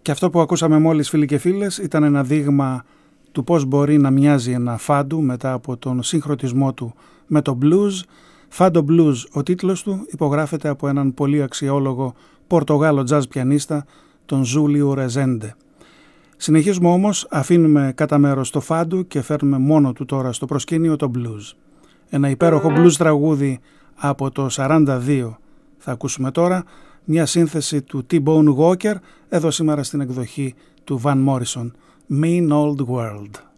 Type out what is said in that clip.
Και αυτό που ακούσαμε μόλις, φίλοι και φίλες, ήταν ένα δείγμα του πώς μπορεί να μοιάζει ένα φάντου μετά από τον συγχρονισμό του με το blues. Φάντο blues ο τίτλος του, υπογράφεται από έναν πολύ αξιόλογο Πορτογάλο jazz πιανίστα, τον Ζούλιο Ρεζέντε. Συνεχίζουμε όμως, αφήνουμε κατά μέρος το φάντου και φέρνουμε μόνο του τώρα στο προσκήνιο το blues. Ένα υπέροχο blues τραγούδι από το 42 θα ακούσουμε τώρα, μια σύνθεση του T-Bone Walker, εδώ σήμερα στην εκδοχή του Van Morrison, Mean Old World.